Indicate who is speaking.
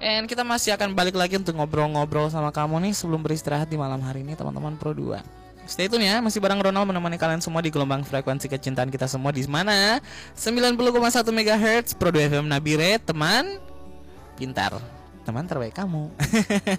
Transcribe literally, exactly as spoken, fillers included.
Speaker 1: And kita masih akan balik lagi untuk ngobrol-ngobrol sama kamu nih sebelum beristirahat di malam hari ini teman-teman Pro dua. Stay tune ya, masih bareng Ronald menemani kalian semua di gelombang frekuensi kecintaan kita semua di mana sembilan puluh koma satu megahertz Pro dua F M Nabire, teman pintar, teman terbaik kamu.